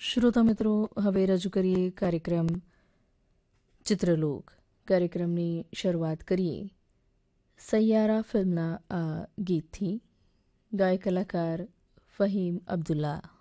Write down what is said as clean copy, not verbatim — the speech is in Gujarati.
શ્રોતા મિત્રો, હવે રજૂ કરીએ કાર્યક્રમ ચિત્રલોક. કાર્યક્રમની શરૂઆત કરીએ સૈયારા ફિલ્મના આ ગીતથી. ગાયક કલાકાર ફહીમ અબ્દુલ્લા.